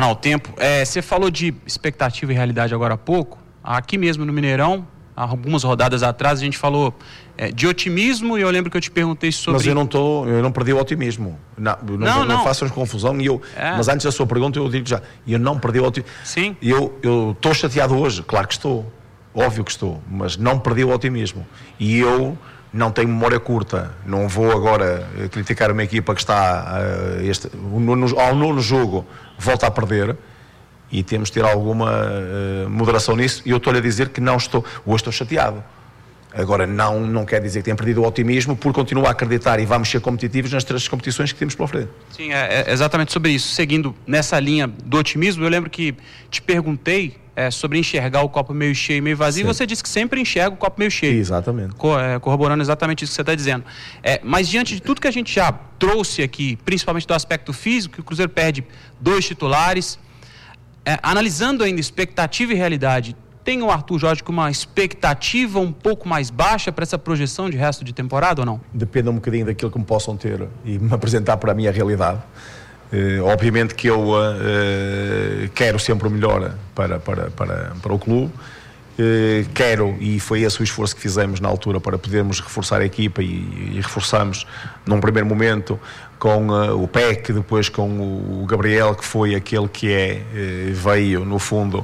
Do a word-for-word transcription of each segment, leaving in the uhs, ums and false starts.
Jornal Tempo. É, você falou de expectativa e realidade agora há pouco. Aqui mesmo no Mineirão, há algumas rodadas atrás, a gente falou é, de otimismo e eu lembro que eu te perguntei sobre... Mas eu não, tô, eu não perdi o otimismo. Não, não, não, não, não façam confusão. E eu, é. Mas antes da sua pergunta eu digo já, eu não perdi o otimismo. Sim. Eu estou chateado hoje, claro que estou. Óbvio que estou, mas não perdi o otimismo. E eu não tenho memória curta. Não vou agora criticar uma equipa que está uh, este, no, ao nono jogo, volta a perder. E temos de ter alguma uh, moderação nisso. E eu estou-lhe a dizer que não estou. Hoje estou chateado. Agora, não, não quer dizer que tenha perdido o otimismo, por continuar a acreditar e vamos ser competitivos nas três competições que temos pela frente. Sim, é, é exatamente sobre isso. Seguindo nessa linha do otimismo, eu lembro que te perguntei é, sobre enxergar o copo meio cheio e meio vazio. Sim. E você disse que sempre enxerga o copo meio cheio. Exatamente. Co é, corroborando exatamente isso que você está dizendo. É, mas diante de tudo que a gente já trouxe aqui, principalmente do aspecto físico, que o Cruzeiro perde dois titulares, é, analisando ainda expectativa e realidade, tem o Arthur Jorge com uma expectativa um pouco mais baixa para essa projeção de resto de temporada ou não? Depende um bocadinho daquilo que me possam ter e me apresentar para a minha realidade. Uh, obviamente que eu uh, quero sempre o melhor para, para, para, para o clube. Uh, quero, e foi esse o esforço que fizemos na altura para podermos reforçar a equipa e, e reforçamos num primeiro momento com uh, o P E C, depois com o Gabriel, que foi aquele que é, uh, veio no fundo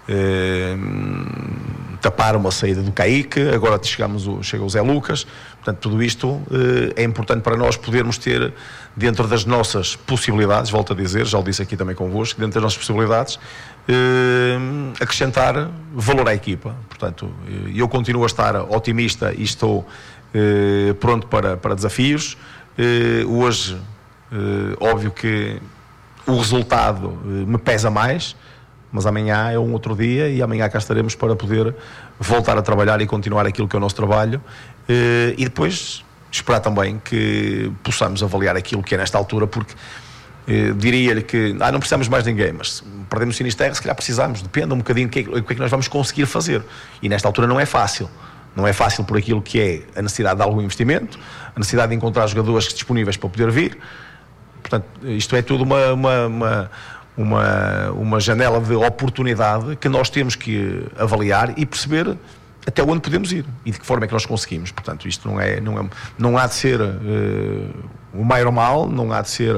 Uh, tapar uma saída do Caíque. Agora chegamos o, chega o Zé Lucas. Portanto, tudo isto uh, é importante para nós podermos ter, dentro das nossas possibilidades, volto a dizer, já o disse aqui também convosco, dentro das nossas possibilidades, uh, acrescentar valor à equipa. Portanto, eu continuo a estar otimista e estou uh, pronto para, para desafios. Uh, hoje, uh, óbvio que o resultado uh, me pesa mais, mas amanhã é um outro dia e amanhã cá estaremos para poder voltar a trabalhar e continuar aquilo que é o nosso trabalho e depois esperar também que possamos avaliar aquilo que é nesta altura, porque diria-lhe que ah, não precisamos mais de ninguém, mas perdemos o Sinisterra, se calhar precisamos, depende um bocadinho do que, é, que é que nós vamos conseguir fazer, e nesta altura não é fácil. Não é fácil por aquilo que é a necessidade de algum investimento, a necessidade de encontrar jogadores disponíveis para poder vir. Portanto, isto é tudo uma... uma, uma Uma, uma janela de oportunidade que nós temos que avaliar e perceber até onde podemos ir e de que forma é que nós conseguimos. Portanto, isto não é, não é, não há de ser uh, o maior mal, não há de ser uh,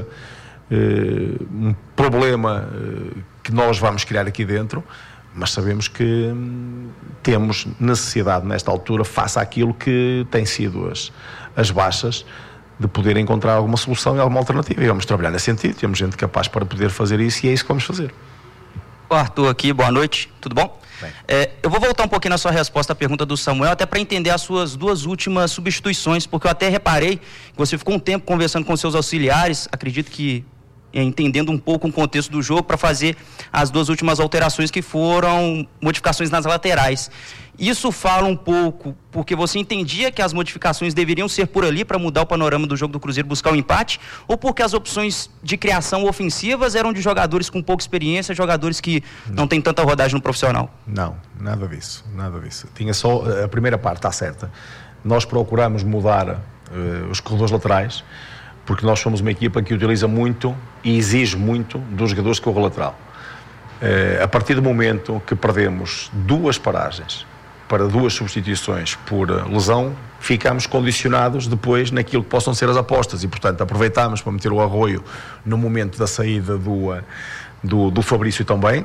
um problema uh, que nós vamos criar aqui dentro, mas sabemos que hum, temos necessidade nesta altura, face àquilo que têm sido as, as baixas, de poder encontrar alguma solução e alguma alternativa. E vamos trabalhar nesse sentido, temos gente capaz para poder fazer isso e é isso que vamos fazer. O Arthur aqui, boa noite, tudo bom? É, eu vou voltar um pouquinho na sua resposta à pergunta do Samuel, até para entender as suas duas últimas substituições, porque eu até reparei que você ficou um tempo conversando com seus auxiliares, acredito que é, entendendo um pouco o contexto do jogo, para fazer as duas últimas alterações que foram modificações nas laterais. Isso fala um pouco porque você entendia que as modificações deveriam ser por ali para mudar o panorama do jogo do Cruzeiro, buscar o empate, ou porque as opções de criação ofensivas eram de jogadores com pouca experiência, jogadores que não, não têm tanta rodagem no profissional? Não, nada disso, nada disso. Tinha só a primeira parte, está certa. Nós procuramos mudar uh, os corredores laterais, porque nós somos uma equipa que utiliza muito e exige muito dos jogadores de corredor lateral. Uh, a partir do momento que perdemos duas paragens para duas substituições por lesão, ficamos condicionados depois naquilo que possam ser as apostas e, portanto, aproveitámos para meter o Arroio no momento da saída do, do, do Fabrício também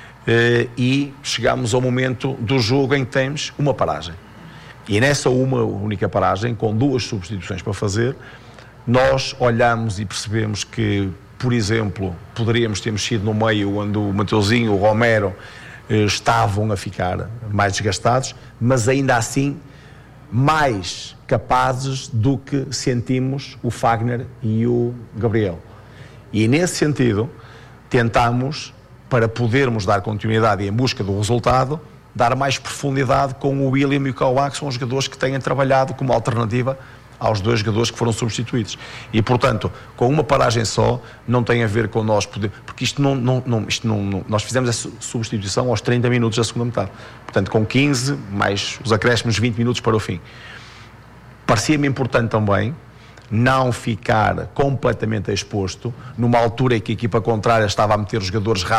e chegámos ao momento do jogo em que temos uma paragem. E nessa uma única paragem, com duas substituições para fazer, nós olhamos e percebemos que, por exemplo, poderíamos ter mexido no meio onde o Mateuzinho, o Romero estavam a ficar mais desgastados, mas ainda assim mais capazes do que sentimos o Fagner e o Gabriel. E nesse sentido tentamos, para podermos dar continuidade e em busca do resultado, dar mais profundidade com o William e o Cauá, que são os jogadores que têm trabalhado como alternativa aos dois jogadores que foram substituídos. E, portanto, com uma paragem só, não tem a ver com nós poder, porque isto não, não, não, isto não, não nós fizemos a substituição aos trinta minutos da segunda metade. Portanto, com quinze, mais os acréscimos vinte minutos para o fim. Parecia-me importante também não ficar completamente exposto numa altura em que a equipa contrária estava a meter os jogadores rápidos